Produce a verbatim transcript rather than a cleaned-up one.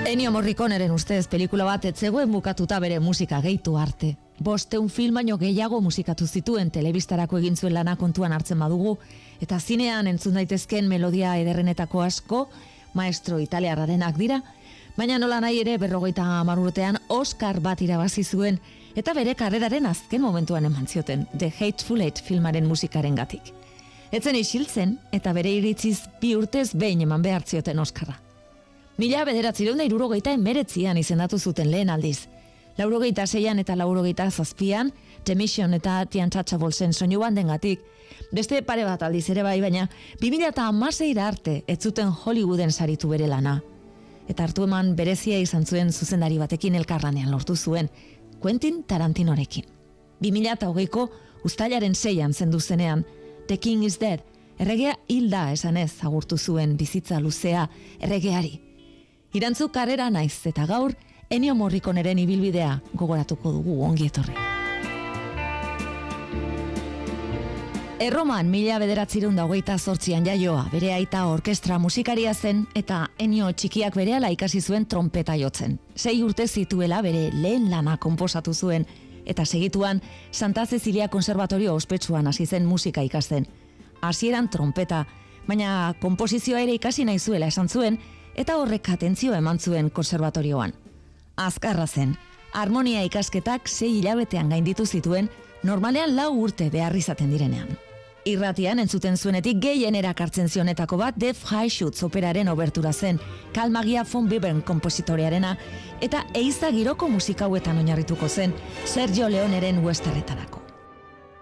Ennio Morriconeren ustez pelikula bat etzegoen bukatuta bere musika gehitu arte. Bosteun film baino gehiago musikatu zituen telebistarako egin zuen lana kontuan hartzen badugu, eta zinean entzun daitezken melodia ederrenetako asko, maestro italiarrarenak dira, baina nola nahi ere berrogeita hamar urtean Oscar bat irabazi zuen, eta bere karreraren azken momentuan eman zioten, The Hateful Eight filmaren musikaren gatik. Etzen isiltzen, eta bere iritziz bi urtez behin eman behar zioten Oscarra. Mila bederatzireun da hirurogeita emeretzian izendatu zuten lehen aldiz. Laurogeita zeian eta laurogeita zazpian, The Mission eta The Untouchablesen soinu bandengatik, beste pare bat aldiz ere bai, baina bi mila hamaseira arte ez zuten Hollywooden saritu bere lana. Eta hartu eman berezia izan zuen zuzendari batekin elkarlanean lortu zuen, Quentin Tarantinorekin. bi mila hogeiko uztailaren seian zendu zenean, The King is Dead, erregea hilda esanez agurtu zuen bizitza luzea erregeari. Irantzu karrera naiz eta gaur Ennio Morriconeren ibilbidea gogoratuko dugu, ongi etorri. Erroman mila bederatzireun da hogeita zortzian jaioa, bere aita orkestra musikaria zen eta Ennio txikiak berehala ikasi zuen trompeta jotzen. Sei urte zituela bere lehen lana konposatu zuen eta segituan Santa Cecilia Konservatorio ospetsuan hasi zen musika ikasten. Hasieran trompeta, baina konposizioa ere ikasi nahi zuela esan zuen eta horrek atentzio eman zuen konservatorioan. Azkarra zen, harmonia ikasketak sei hilabetean gainditu zituen, normalean lau urte behar izaten direnean. Irratian entzuten zuenetik gehien erakartzen zionetako bat The Freischütz operaren obertura zen, Karl Maria von Webern kompositorearena, eta eiza giroko musika hauetan oinarrituko zen Sergio Leoneren westernetarako.